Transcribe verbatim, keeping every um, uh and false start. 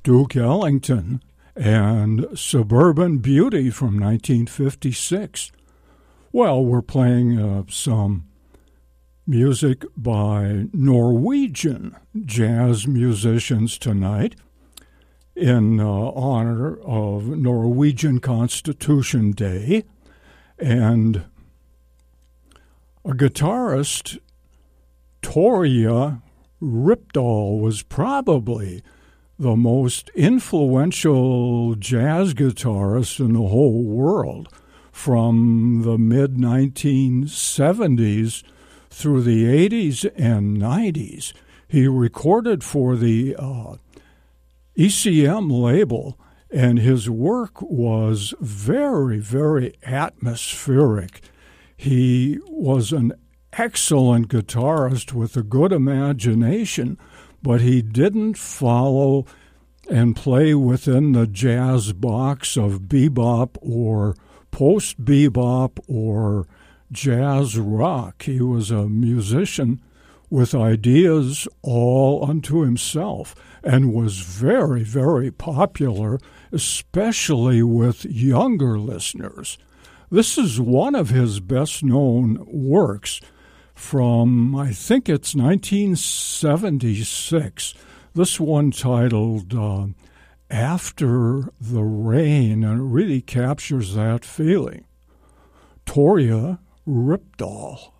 Duke Ellington and Suburban Beauty from nineteen fifty-six. Well, we're playing uh, some music by Norwegian jazz musicians tonight in uh, honor of Norwegian Constitution Day. And a guitarist, Torje Rypdal, was probably the most influential jazz guitarist in the whole world from the mid nineteen seventies through the eighties and nineties. He recorded for the uh, E C M label, and his work was very, very atmospheric. He was an excellent guitarist with a good imagination, but he didn't follow and play within the jazz box of bebop or post-bebop or jazz rock. He was a musician with ideas all unto himself and was very, very popular, especially with younger listeners. This is one of his best-known works from, I think it's nineteen seventy-six, this one titled uh, After the Rain, and it really captures that feeling. Torje Rypdal.